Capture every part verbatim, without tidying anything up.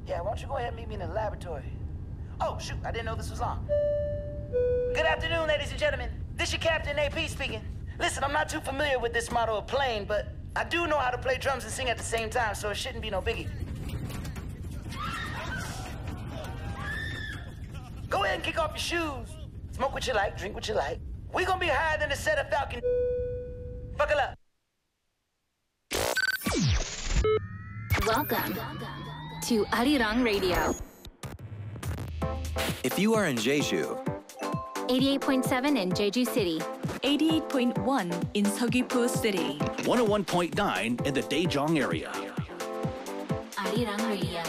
Yeah, why don't you go ahead and meet me in the laboratory? Oh, shoot, I didn't know this was on. Good afternoon, ladies and gentlemen. This your Captain A P speaking. Listen, I'm not too familiar with this model of plane, but I do know how to play drums and sing at the same time, so it shouldn't be no biggie. Go ahead and kick off your shoes. Smoke what you like, drink what you like. We gonna be higher than a set of Falcon. Buckle up. Welcome to Arirang Radio. If you are in Jeju, eighty-eight point seven in Jeju City, eighty-eight point one in Seogwipo City, one oh one point nine in the Daejeong area. Arirang Radio.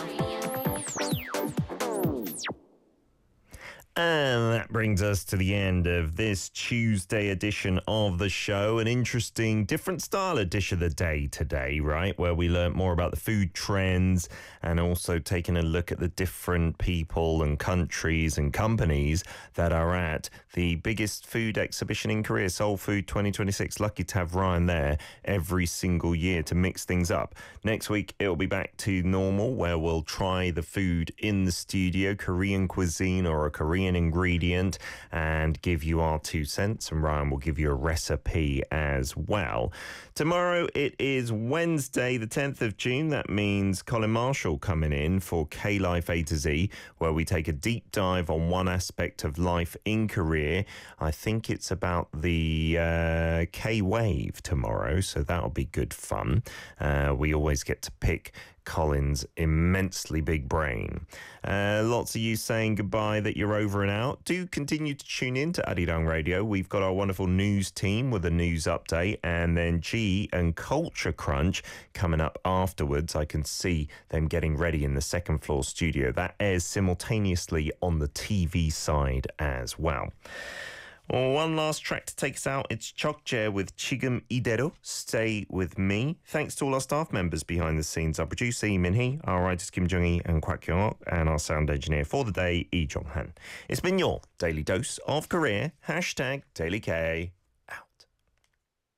And that brings us to the end of this Tuesday edition of the show. An interesting, different style of dish of the day today, right? Where we learnt more about the food trends and also taking a look at the different people and countries and companies that are at the biggest food exhibition in Korea, Seoul Food twenty twenty-six. Lucky to have Ryan there every single year to mix things up. Next week, it'll be back to normal, where we'll try the food in the studio, Korean cuisine or a Korean ingredient, and give you our two cents, and Ryan will give you a recipe as well. Tomorrow it is Wednesday the tenth of June. That means Colin Marshall coming in for K-Life A to Z, where we take a deep dive on one aspect of life in Korea. I think it's about the uh, K-Wave tomorrow, so that'll be good fun. Uh, we always get to pick Colin's immensely big brain. Uh, lots of you saying goodbye that you're over and out. Do continue to tune in to Arirang Radio. We've got our wonderful news team with a news update, and then G and Culture Crunch coming up afterwards. I can see them getting ready in the second floor studio. That airs simultaneously on the T V side as well. Well, one last track to take us out. It's Chokje with Chigum Idero, Stay With Me. Thanks to all our staff members behind the scenes. Our producer, Lee Min-hee, our writers, Kim Jung-hee and Kwak Kyung-ok, and our sound engineer for the day, Lee Jong-han. It's been your Daily Dose of Korea. Hashtag Daily K.